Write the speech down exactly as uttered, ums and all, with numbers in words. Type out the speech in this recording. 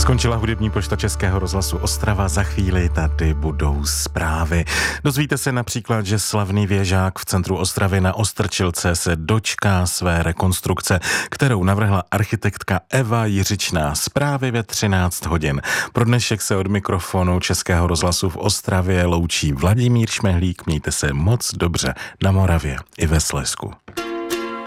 Skončila hudební pošta Českého rozhlasu Ostrava, za chvíli tady budou zprávy. Dozvíte se například, že slavný věžák v centru Ostravy na Ostrčilce se dočká své rekonstrukce, kterou navrhla architektka Eva Jiřičná. Zprávy ve třináct hodin. Pro dnešek se od mikrofonu Českého rozhlasu v Ostravě loučí Vladimír Šmehlík. Mějte se moc dobře na Moravě i ve Slezsku.